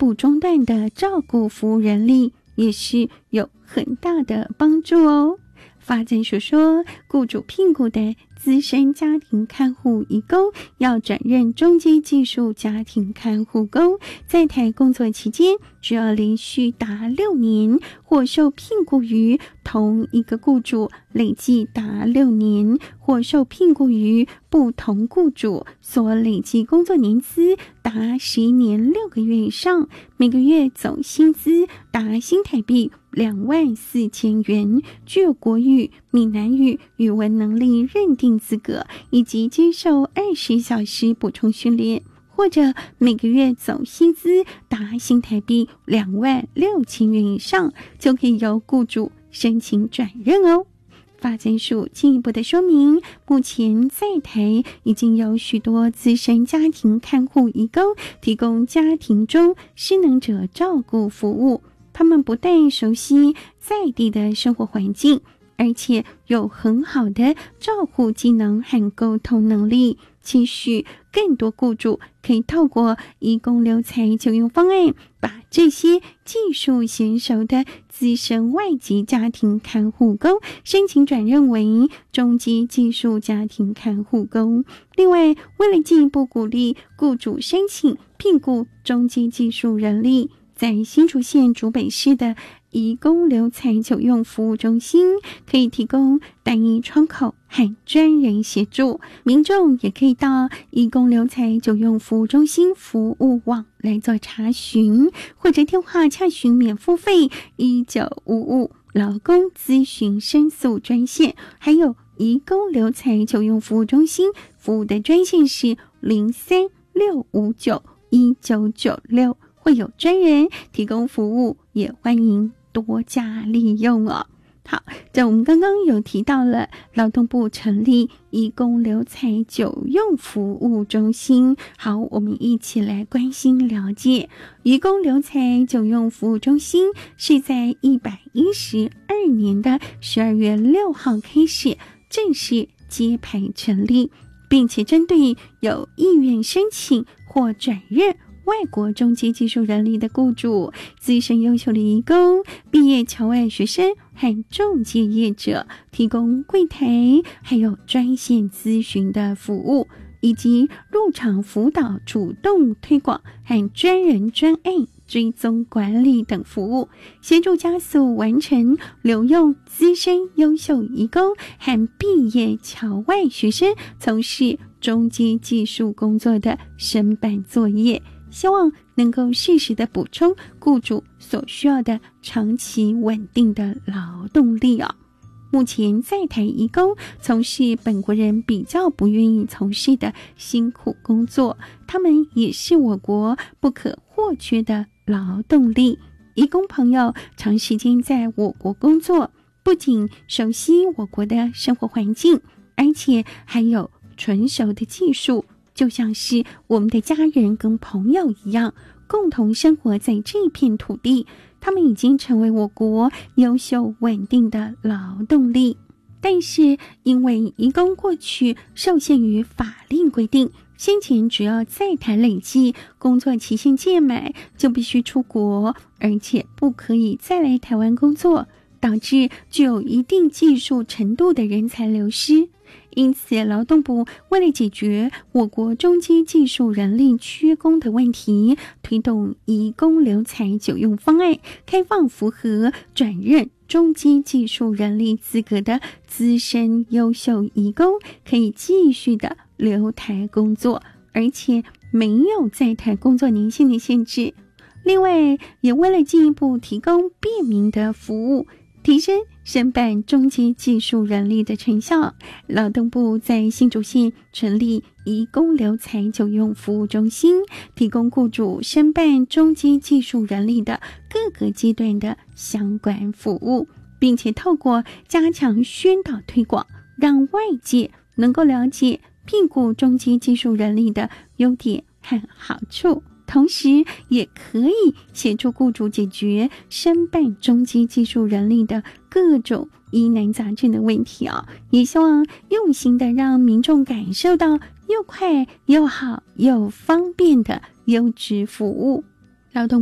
不中断的照顾服务人力，也是有很大的帮助哦。发展署说，雇主聘雇的资深家庭看护移工要转任中阶技术家庭看护工，在台工作期间，只要连续达6年，或受聘雇于同一个雇主累计达6年，或受聘雇于不同雇主所累计工作年资达11年6个月以上，每个月总薪资达新台币24000元，具有国语、闽南语语文能力认定资格，以及接受20小时补充训练，或者每个月总薪资达新台币26000元以上，就可以由雇主申请转任哦。发展署进一步的说明，目前在台已经有许多资深家庭看护移工提供家庭中失能者照顾服务，他们不但熟悉在地的生活环境，而且有很好的照护技能和沟通能力，期许更多雇主可以透过移工留才就业方案，把这些技术娴熟的资深外籍家庭看护工申请转任为中阶技术家庭看护工。另外，为了进一步鼓励雇主申请聘雇中阶技术人力，在新竹县竹北市的移工留才就用服务中心可以提供单一窗口和专人协助，民众也可以到移工留才就用服务中心服务网来做查询，或者电话洽询免付费1955劳工咨询申诉专线，还有移工留才就用服务中心服务的专线是0365919996，会有专人提供服务，也欢迎多加利用哦。好，在我们刚刚有提到了劳动部成立移工留才就用服务中心，好，我们一起来关心了解。移工留才就用服务中心是在112年的12月6号开始正式揭牌成立，并且针对有意愿申请或转任外国中阶技术人力的雇主、资深优秀的移工、毕业侨外学生和中介业者，提供柜台还有专线咨询的服务，以及入场辅导、主动推广和专人专案追踪管理等服务，协助加速完成留用资深优秀移工和毕业侨外学生从事中阶技术工作的申办作业，希望能够适时的补充雇主所需要的长期稳定的劳动力哦。目前在台移工从事本国人比较不愿意从事的辛苦工作，他们也是我国不可或缺的劳动力。移工朋友长时间在我国工作，不仅熟悉我国的生活环境，而且还有纯熟的技术，就像是我们的家人跟朋友一样，共同生活在这片土地，他们已经成为我国优秀稳定的劳动力。但是因为移工过去受限于法令规定，先前只要在台累计工作期限届满就必须出国，而且不可以再来台湾工作，导致具有一定技术程度的人才流失。因此，劳动部为了解决我国中阶技术人力缺工的问题，推动移工留才就用方案，开放符合转任中阶技术人力资格的资深优秀移工可以继续的留台工作，而且没有在台工作年限的限制。另外，也为了进一步提供便民的服务，提升申办中阶技术人力的成效，劳动部在新竹县成立移工留才就用服务中心，提供雇主申办中阶技术人力的各个阶段的相关服务，并且透过加强宣导推广，让外界能够了解聘雇中阶技术人力的优点和好处，同时也可以协助雇主解决申办中阶技术人力的各种疑难杂症的问题哦，也希望用心的让民众感受到又快又好又方便的优质服务。劳动